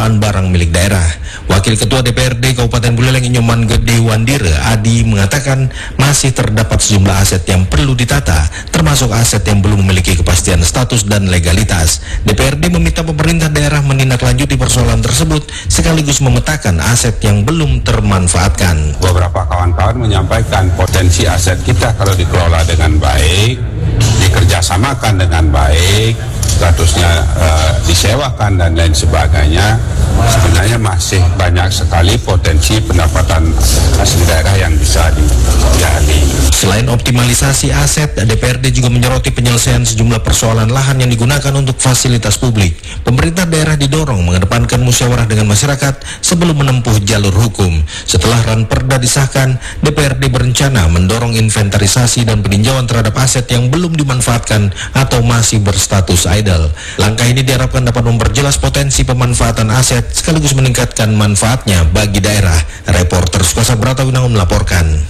pengelolaan barang milik daerah. Wakil Ketua DPRD Kabupaten Buleleng Inyoman Gede Wandire Adi mengatakan masih terdapat sejumlah aset yang perlu ditata, termasuk aset yang belum memiliki kepastian status dan legalitas. DPRD meminta pemerintah daerah menindaklanjuti persoalan tersebut sekaligus memetakan aset yang belum termanfaatkan. Beberapa kawan-kawan menyampaikan potensi aset kita kalau dikelola dengan baik, dikerjasamakan dengan baik, statusnya disewakan dan lain sebagainya, sebenarnya masih banyak sekali potensi pendapatan asli daerah yang bisa digali. Selain optimalisasi aset, DPRD juga menyoroti penyelesaian sejumlah persoalan lahan yang digunakan untuk fasilitas publik. Pemerintah daerah didorong mengedepankan musyawarah dengan masyarakat sebelum menempuh jalur hukum. Setelah Ranperda disahkan, DPRD berencana mendorong inventarisasi dan peninjauan terhadap aset yang belum dimanfaatkan atau masih berstatus idle. Langkah ini diharapkan dapat memperjelas potensi pemanfaatan aset sekaligus meningkatkan manfaatnya bagi daerah. Reporter Sukasa Bratawinangun melaporkan.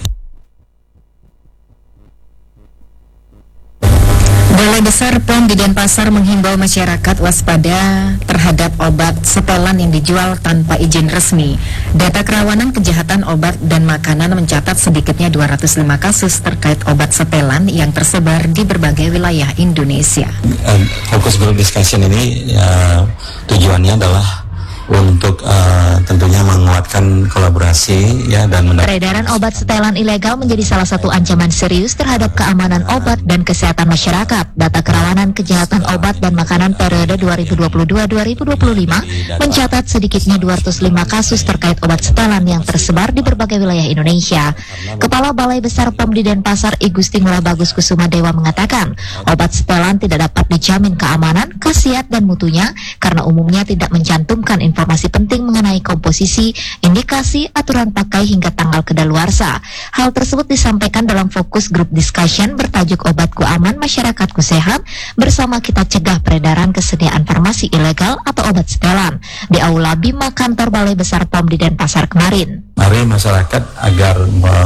Balai Besar POM di Denpasar menghimbau masyarakat waspada terhadap obat setelan yang dijual tanpa izin resmi. Data kerawanan kejahatan obat dan makanan mencatat sedikitnya 205 kasus terkait obat setelan yang tersebar di berbagai wilayah Indonesia. Fokus group discussion ini tujuannya adalah untuk tentunya menguatkan kolaborasi ya dan peredaran obat setelan ilegal menjadi salah satu ancaman serius terhadap keamanan obat dan kesehatan masyarakat. Data kerawanan kejahatan obat dan makanan periode 2022-2025 mencatat sedikitnya 205 kasus terkait obat setelan yang tersebar di berbagai wilayah Indonesia. Kepala Balai Besar POM di Denpasar I Gusti Ngurah Bagus Kusuma Dewa mengatakan, obat setelan tidak dapat dijamin keamanan, khasiat dan mutunya karena umumnya tidak mencantumkan informasi penting mengenai komposisi, indikasi, aturan pakai hingga tanggal kedaluarsa. Hal tersebut disampaikan dalam fokus grup discussion bertajuk Obatku Aman, Masyarakatku Sehat bersama kita cegah peredaran kesediaan farmasi ilegal atau obat setelan di Aula Bima kantor Balai Besar POM di Denpasar kemarin. Mari masyarakat agar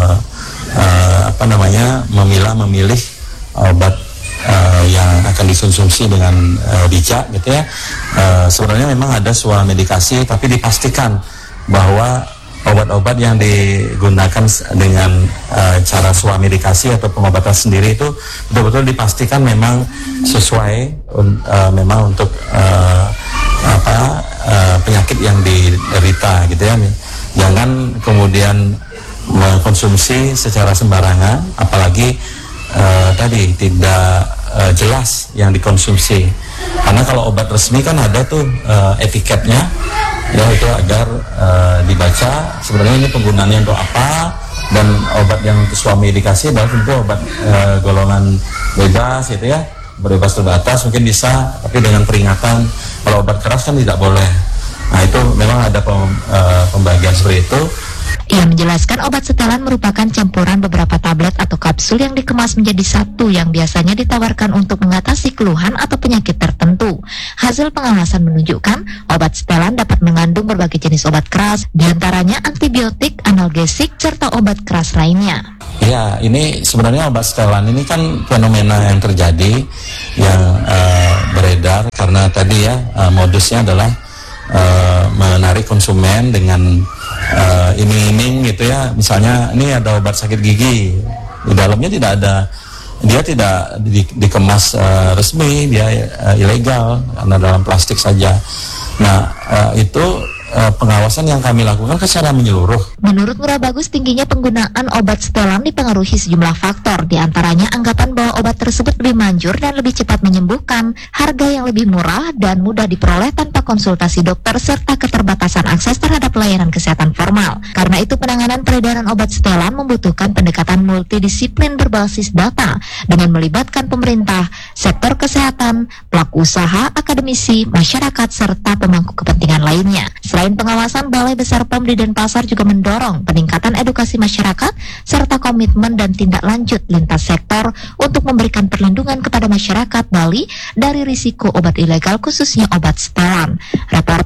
memilih obat yang akan dikonsumsi dengan bijak gitu ya. Sebenarnya memang ada sebuah medikasi, tapi dipastikan bahwa obat-obat yang digunakan dengan cara medikasi atau pengobatan sendiri itu betul-betul dipastikan memang sesuai memang untuk penyakit yang diderita gitu ya. Jangan kemudian mengkonsumsi secara sembarangan, apalagi tadi tidak jelas yang dikonsumsi. Karena kalau obat resmi kan ada tuh etiketnya, ya itu agar dibaca sebenarnya ini penggunaannya untuk apa, dan obat yang suami dikasih adalah tentu obat golongan bebas gitu ya, bebas terbatas mungkin bisa, tapi dengan peringatan. Kalau obat keras kan tidak boleh. Nah itu memang ada pembagian seperti itu. Ia menjelaskan obat setelan merupakan campuran beberapa tablet atau kapsul yang dikemas menjadi satu yang biasanya ditawarkan untuk mengatasi keluhan atau penyakit tertentu. Hasil pengawasan menunjukkan obat setelan dapat mengandung berbagai jenis obat keras, diantaranya antibiotik, analgesik, serta obat keras lainnya. Ya, ini sebenarnya obat setelan ini kan fenomena yang terjadi, yang beredar karena tadi ya modusnya adalah menarik konsumen dengan iming-iming gitu ya. Misalnya ini ada obat sakit gigi, di dalamnya tidak ada, dia tidak dikemas resmi, dia ilegal karena dalam plastik saja. Nah itu pengawasan yang kami lakukan secara menyeluruh. Menurut Ngurah Bagus, tingginya penggunaan obat setelan dipengaruhi sejumlah faktor, diantaranya anggapan bahwa obat tersebut lebih manjur dan lebih cepat menyembuhkan, harga yang lebih murah dan mudah diperoleh tanpa konsultasi dokter, serta keterbatasan akses terhadap layanan kesehatan formal. Karena itu penanganan peredaran obat setelan membutuhkan pendekatan multidisiplin berbasis data dengan melibatkan pemerintah, sektor kesehatan, pelaku usaha, akademisi, masyarakat, serta pemangku kepentingan lainnya. Selain pengawasan, Balai Besar POM di Denpasar juga mendorong peningkatan edukasi masyarakat serta komitmen dan tindak lanjut lintas sektor untuk memberikan perlindungan kepada masyarakat Bali dari risiko obat ilegal khususnya obat setelan. Reporter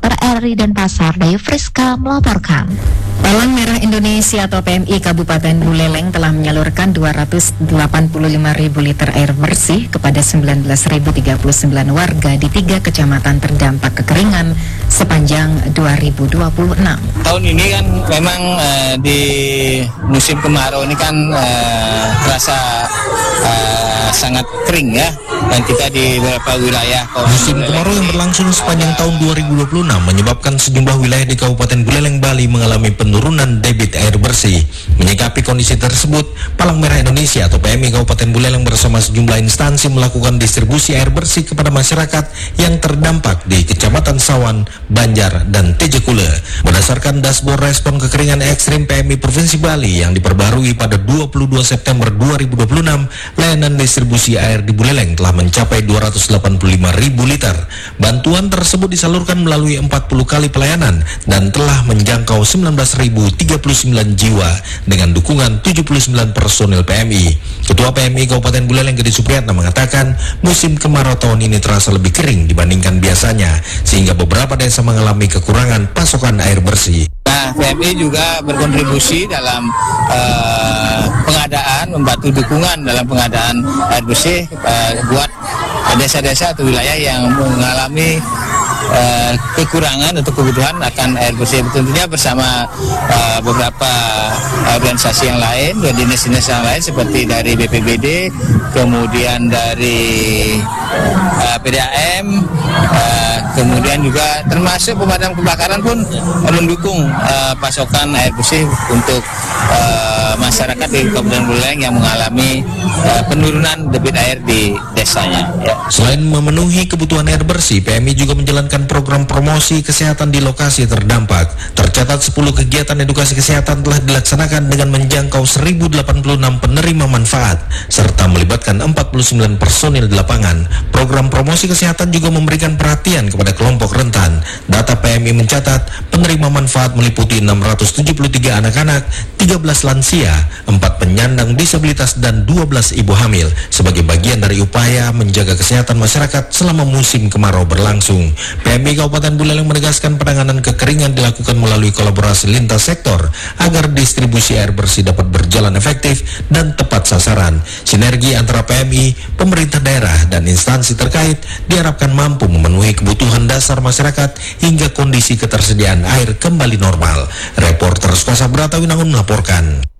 dari Denpasar, Dayu Friska melaporkan. Palang Merah Indonesia atau PMI Kabupaten Buleleng telah menyalurkan 285.000 liter air bersih kepada 19.039 warga di 3 kecamatan terdampak kekeringan sepanjang 2026. Tahun ini kan memang di musim kemarau ini kan terasa sangat kering ya, dan kita di beberapa wilayah Musim kemarau yang berlangsung sepanjang tahun 2026 menyebabkan sejumlah wilayah di Kabupaten Buleleng, Bali mengalami penurunan debit air bersih. Menyikapi kondisi tersebut, Palang Merah Indonesia atau PMI Kabupaten Buleleng bersama sejumlah instansi melakukan distribusi air bersih kepada masyarakat yang terdampak di Kecamatan Sawan, Banjar, dan Tejekule. Berdasarkan dashboard respon kekeringan ekstrim PMI Provinsi Bali yang diperbarui pada 22 September 2026, layanan distribusi air di Buleleng telah mencapai 285.000 liter. Bantuan tersebut disalurkan melalui 40 kali pelayanan dan telah menjangkau 19.039 jiwa dengan dukungan 79 personil PMI. Ketua PMI Kabupaten Buleleng Gede Supriyatna mengatakan musim kemarau tahun ini terasa lebih kering dibandingkan biasanya sehingga beberapa desa mengalami kekurangan pasokan air bersih. Nah, PMI juga berkontribusi dalam pengadaan, membantu dukungan dalam pengadaan air bersih buat desa-desa atau wilayah yang mengalami kekurangan atau kebutuhan akan air bersih. Tentunya bersama beberapa organisasi yang lain dan dinas-dinas yang lain seperti dari BPBD, kemudian dari PDAM, kemudian juga termasuk pemadam kebakaran pun mendukung pasokan air bersih untuk masyarakat di Kabupaten Buleleng yang mengalami penurunan debit air di desanya. Ya. Selain memenuhi kebutuhan air bersih, PMI juga menjalankan program promosi kesehatan di lokasi terdampak. Tercatat 10 kegiatan edukasi kesehatan telah dilaksanakan dengan menjangkau 1.086 penerima manfaat, serta melibatkan 49 personil di lapangan. Program promosi kesehatan juga memberikan perhatian kepada kelompok rentan. Data PMI mencatat penerima manfaat meliputi 673 anak-anak, 13 lansia, 4 penyandang disabilitas, dan 12 ibu hamil sebagai bagian dari upaya menjaga kesehatan masyarakat selama musim kemarau berlangsung. PMI Kabupaten Buleleng menegaskan penanganan kekeringan dilakukan melalui kolaborasi lintas sektor agar distribusi air bersih dapat berjalan efektif dan tepat sasaran. Sinergi antara PMI, pemerintah daerah, dan instansi terkait diharapkan mampu memenuhi kebutuhan dasar masyarakat hingga kondisi ketersediaan air kembali normal. Reporter Skasa Brata Winangun melaporkan.